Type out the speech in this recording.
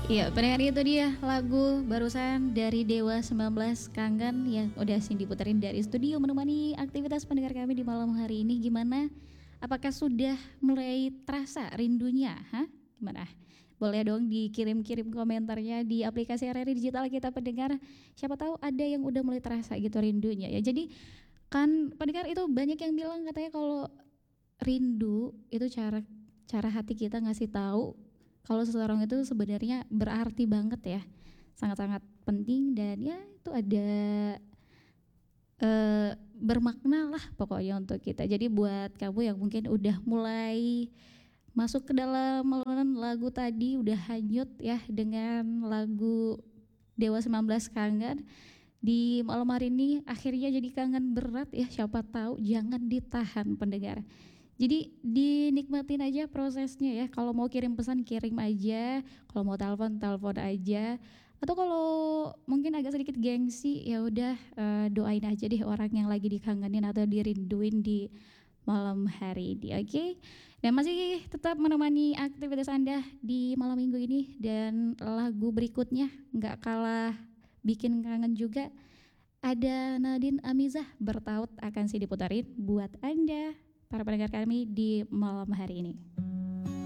Iya, pendengar itu dia lagu barusan dari Dewa 19 Kangen yang udah Cindy puterin dari studio menemani aktivitas pendengar kami di malam hari ini. Gimana? Apakah sudah mulai terasa rindunya? Hah? Gimana? Boleh dong dikirim-kirim komentarnya di aplikasi RRI Digital kita pendengar. Siapa tahu ada yang udah mulai terasa gitu rindunya ya. Jadi kan pendengar itu banyak yang bilang katanya kalau rindu itu cara cara hati kita ngasih tahu kalau seseorang itu sebenarnya berarti banget ya, sangat-sangat penting dan ya itu ada bermakna lah pokoknya untuk kita. Jadi buat kamu yang mungkin udah mulai masuk ke dalam alunan lagu tadi udah hanyut ya dengan lagu Dewa 19 Kangen di malam hari ini akhirnya jadi kangen berat ya, siapa tahu jangan ditahan pendengar. Jadi dinikmatin aja prosesnya ya. Kalau mau kirim pesan kirim aja, kalau mau telepon telepon aja. Atau kalau mungkin agak sedikit gengsi ya udah doain aja deh orang yang lagi dikangenin atau dirinduin di malam hari ini, oke? Dan masih tetap menemani aktivitas Anda di malam minggu ini dan lagu berikutnya nggak kalah bikin kangen juga. Ada Nadine Amizah bertaut akan si diputarin buat Anda para pendengar kami di malam hari ini.